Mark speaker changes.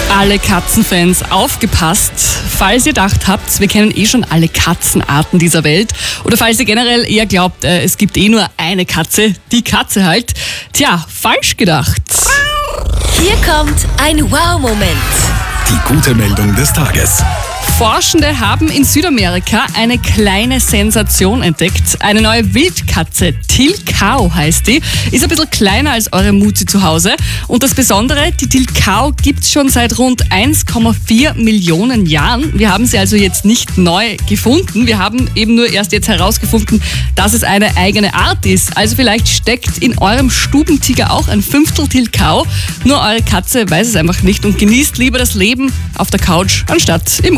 Speaker 1: Alle Katzenfans, aufgepasst. Falls ihr gedacht habt, wir kennen schon alle Katzenarten dieser Welt, oder falls ihr generell eher glaubt, es gibt nur eine Katze, die Katze halt, tja, falsch gedacht.
Speaker 2: Hier kommt ein Wow-Moment.
Speaker 3: Die gute Meldung des Tages.
Speaker 1: Forschende haben in Südamerika eine kleine Sensation entdeckt. Eine neue Wildkatze, Tilcao heißt die, ist ein bisschen kleiner als eure Muzi zu Hause. Und das Besondere, die Tilcao gibt es schon seit rund 1,4 Millionen Jahren. Wir haben sie also jetzt nicht neu gefunden. Wir haben eben nur erst jetzt herausgefunden, dass es eine eigene Art ist. Also vielleicht steckt in eurem Stubentiger auch ein Fünftel Tilcao. Nur eure Katze weiß es einfach nicht und genießt lieber das Leben auf der Couch anstatt im